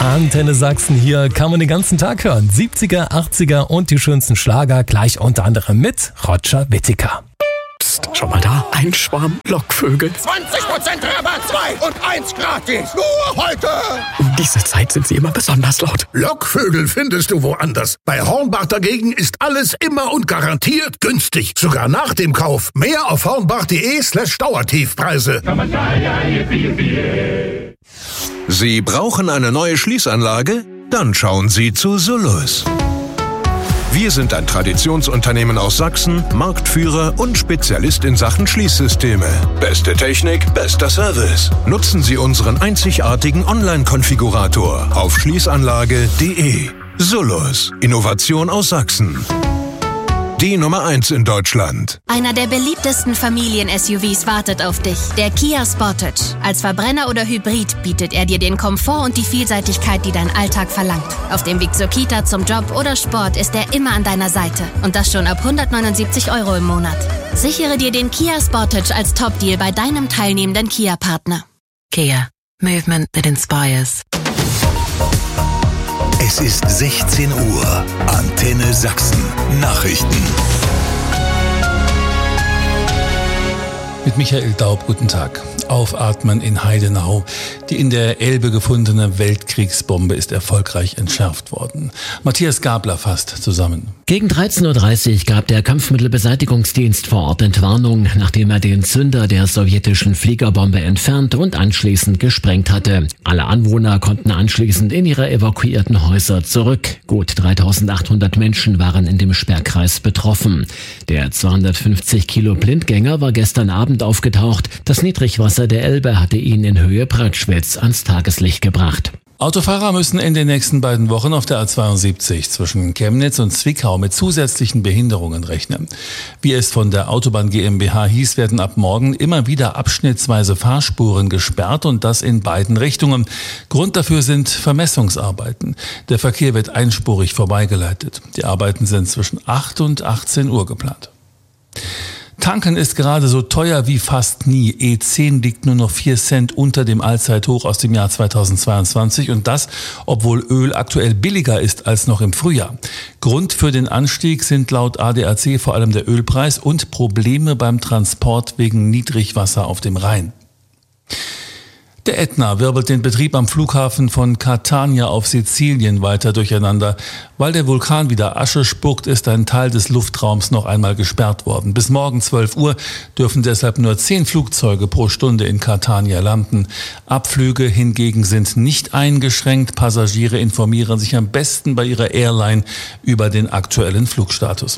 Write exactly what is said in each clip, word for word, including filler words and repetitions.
Antenne Sachsen, hier kann man den ganzen Tag hören. siebziger, achtziger und die schönsten Schlager, gleich unter anderem mit Roger Whittaker. Psst, schau mal da, ein Schwarm Lockvögel. zwanzig Prozent Rabatt, zwei und eins gratis. Nur heute. Um diese Zeit sind sie immer besonders laut. Lockvögel findest du woanders. Bei Hornbach dagegen ist alles immer und garantiert günstig. Sogar nach dem Kauf. Mehr auf hornbach.de slash Dauertiefpreise. Sie brauchen eine neue Schließanlage? Dann schauen Sie zu Solus. Wir sind ein Traditionsunternehmen aus Sachsen, Marktführer und Spezialist in Sachen Schließsysteme. Beste Technik, bester Service. Nutzen Sie unseren einzigartigen Online-Konfigurator auf schließanlage punkt de. Solus, Innovation aus Sachsen. Die Nummer eins in Deutschland. Einer der beliebtesten Familien-S U Vs wartet auf dich. Der Kia Sportage. Als Verbrenner oder Hybrid bietet er dir den Komfort und die Vielseitigkeit, die dein Alltag verlangt. Auf dem Weg zur Kita, zum Job oder Sport ist er immer an deiner Seite. Und das schon ab hundertneunundsiebzig Euro im Monat. Sichere dir den Kia Sportage als Top-Deal bei deinem teilnehmenden Kia-Partner. Kia. Movement that inspires. Es ist sechzehn Uhr. Antenne Sachsen. Nachrichten. Mit Michael Daub, guten Tag. Aufatmen in Heidenau. Die in der Elbe gefundene Weltkriegsbombe ist erfolgreich entschärft worden. Matthias Gabler fasst zusammen. Gegen dreizehn Uhr dreißig gab der Kampfmittelbeseitigungsdienst vor Ort Entwarnung, nachdem er den Zünder der sowjetischen Fliegerbombe entfernt und anschließend gesprengt hatte. Alle Anwohner konnten anschließend in ihre evakuierten Häuser zurück. Gut dreitausendachthundert Menschen waren in dem Sperrkreis betroffen. Der zweihundertfünfzig Kilo Blindgänger war gestern Abend aufgetaucht. Das Niedrigwasser der Elbe hatte ihn in Höhe Pratschwitz ans Tageslicht gebracht. Autofahrer müssen in den nächsten beiden Wochen auf der A zweiundsiebzig zwischen Chemnitz und Zwickau mit zusätzlichen Behinderungen rechnen. Wie es von der Autobahn GmbH hieß, werden ab morgen immer wieder abschnittsweise Fahrspuren gesperrt und das in beiden Richtungen. Grund dafür sind Vermessungsarbeiten. Der Verkehr wird einspurig vorbeigeleitet. Die Arbeiten sind zwischen acht und achtzehn Uhr geplant. Tanken ist gerade so teuer wie fast nie. E zehn liegt nur noch vier Cent unter dem Allzeithoch aus dem Jahr zweitausendzweiundzwanzig und das, obwohl Öl aktuell billiger ist als noch im Frühjahr. Grund für den Anstieg sind laut A D A C vor allem der Ölpreis und Probleme beim Transport wegen Niedrigwasser auf dem Rhein. Der Ätna wirbelt den Betrieb am Flughafen von Catania auf Sizilien weiter durcheinander. Weil der Vulkan wieder Asche spuckt, ist ein Teil des Luftraums noch einmal gesperrt worden. Bis morgen zwölf Uhr dürfen deshalb nur zehn Flugzeuge pro Stunde in Catania landen. Abflüge hingegen sind nicht eingeschränkt. Passagiere informieren sich am besten bei ihrer Airline über den aktuellen Flugstatus.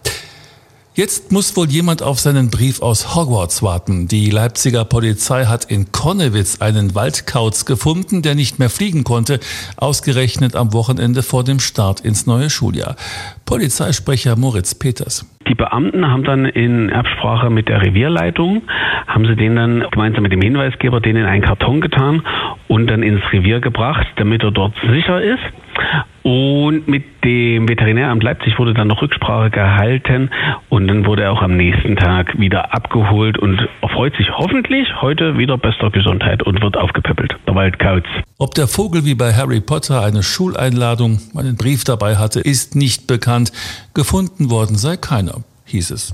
Jetzt muss wohl jemand auf seinen Brief aus Hogwarts warten. Die Leipziger Polizei hat in Connewitz einen Waldkauz gefunden, der nicht mehr fliegen konnte, ausgerechnet am Wochenende vor dem Start ins neue Schuljahr. Polizeisprecher Moritz Peters. Die Beamten haben dann in Absprache mit der Revierleitung, haben sie den dann gemeinsam mit dem Hinweisgeber den in einen Karton getan und dann ins Revier gebracht, damit er dort sicher ist. Und mit dem Veterinäramt Leipzig wurde dann noch Rücksprache gehalten und dann wurde er auch am nächsten Tag wieder abgeholt und erfreut sich hoffentlich heute wieder bester Gesundheit und wird aufgepäppelt, der Waldkauz. Ob der Vogel wie bei Harry Potter eine Schuleinladung, einen Brief dabei hatte, ist nicht bekannt. Gefunden worden sei keiner, hieß es.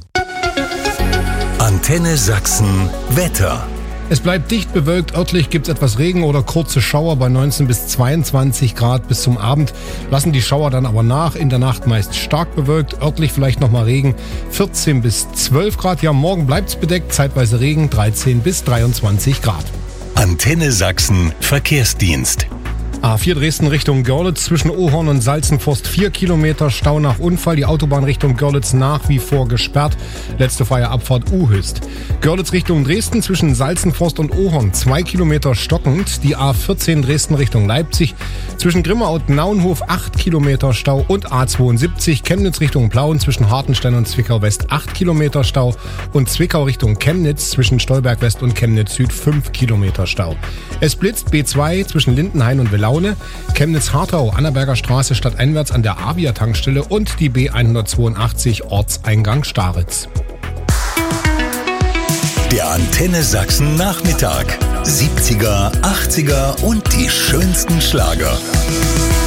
Antenne Sachsen Wetter. Es bleibt dicht bewölkt, örtlich gibt es etwas Regen oder kurze Schauer bei neunzehn bis zweiundzwanzig Grad bis zum Abend. Lassen die Schauer dann aber nach, in der Nacht meist stark bewölkt, örtlich vielleicht nochmal Regen, vierzehn bis zwölf Grad. Ja, morgen bleibt es bedeckt, zeitweise Regen, dreizehn bis dreiundzwanzig Grad. Antenne Sachsen Verkehrsdienst. A vier Dresden Richtung Görlitz, zwischen Ohorn und Salzenforst vier Kilometer Stau nach Unfall. Die Autobahn Richtung Görlitz nach wie vor gesperrt. Letzte freie Abfahrt Uhöst. Görlitz Richtung Dresden, zwischen Salzenforst und Ohorn zwei Kilometer stockend. Die A vierzehn Dresden Richtung Leipzig, zwischen Grimma und Naunhof acht Kilometer Stau. Und A zweiundsiebzig Chemnitz Richtung Plauen, zwischen Hartenstein und Zwickau West acht Kilometer Stau. Und Zwickau Richtung Chemnitz, zwischen Stolberg West und Chemnitz Süd fünf Kilometer Stau. Es blitzt B zwei zwischen Lindenhain und Willau. Chemnitz-Hartau, Annaberger Straße stadteinwärts an der Avia-Tankstelle und die B hundertzweiundachtzig Ortseingang Staritz. Der Antenne Sachsen Nachmittag. siebziger, achtziger und die schönsten Schlager.